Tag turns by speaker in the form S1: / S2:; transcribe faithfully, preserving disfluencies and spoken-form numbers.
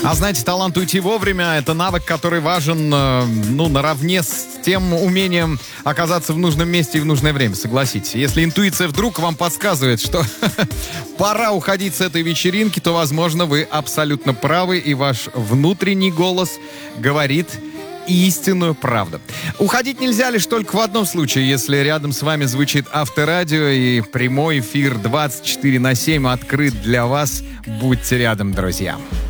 S1: А знаете, талант уйти вовремя — это навык, который важен, э, ну, наравне с тем умением оказаться в нужном месте и в нужное время, согласитесь. Если интуиция вдруг вам подсказывает, что пора уходить с этой вечеринки, то, возможно, вы абсолютно правы, и ваш внутренний голос говорит истинную правду. Уходить нельзя лишь только в одном случае, если рядом с вами звучит Авторадио, и прямой эфир двадцать четыре на семь открыт для вас. Будьте рядом, друзья.